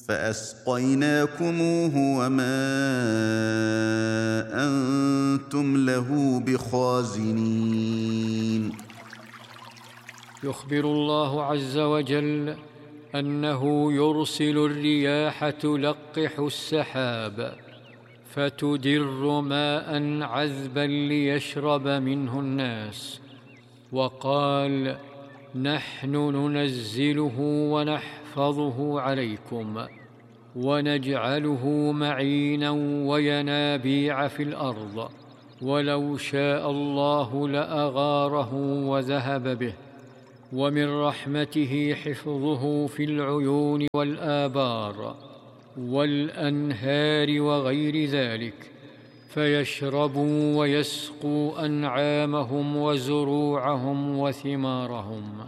فأسقيناكموه وما أنتم له بخازنين. يخبر الله عز وجل أنه يرسل الرياح تلقح السحاب فتدر ماء عذبا ليشرب منه الناس، وقال: نحن ننزله ونحفظه عليكم ونجعله معينا وينابيع في الأرض، ولو شاء الله لأغاره وذهب به. ومن رحمته حفظه في العيون والآبار والأنهار وغير ذلك، فيشربوا ويسقوا أنعامهم وزروعهم وثمارهم.